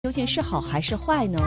究竟是好还是坏呢？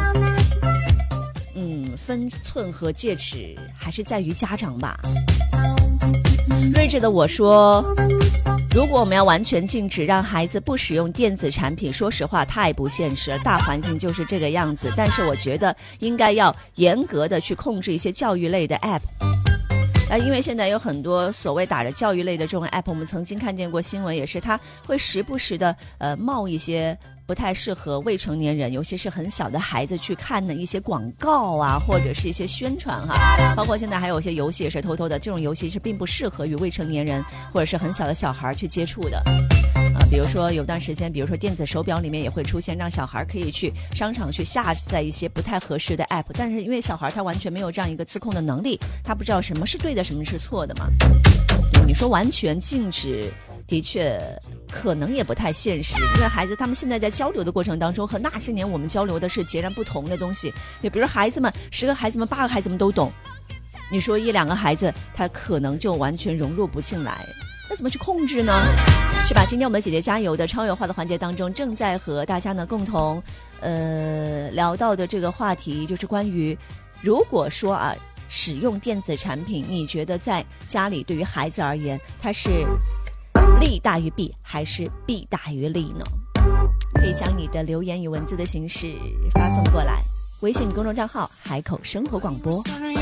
分寸和戒尺还是在于家长吧。睿智的我说，如果我们要完全禁止让孩子不使用电子产品，说实话太不现实了，大环境就是这个样子。但是我觉得应该要严格的去控制一些教育类的 app。因为现在有很多所谓打着教育类的这种 app， 我们曾经看见过新闻，也是它会时不时的冒一些不太适合未成年人，尤其是很小的孩子去看的一些广告啊，或者是一些宣传哈。包括现在还有一些游戏也是偷偷的，这种游戏是并不适合于未成年人或者是很小的小孩去接触的。比如说有段时间，比如说电子手表里面也会出现让小孩可以去商场去下载一些不太合适的 app， 但是因为小孩他完全没有这样一个自控的能力，他不知道什么是对的什么是错的嘛。你说完全禁止的确可能也不太现实，因为孩子他们现在在交流的过程当中和那些年我们交流的是截然不同的东西。也比如孩子们10个孩子们8个孩子们都懂，你说1-2个孩子他可能就完全融入不进来，那怎么去控制呢？是吧？今天我们的姐姐加油的超越化的环节当中，正在和大家呢共同聊到的这个话题，就是关于如果说使用电子产品，你觉得在家里对于孩子而言，它是利大于弊还是弊大于利呢？可以将你的留言以文字的形式发送过来，微信公众账号海口生活广播。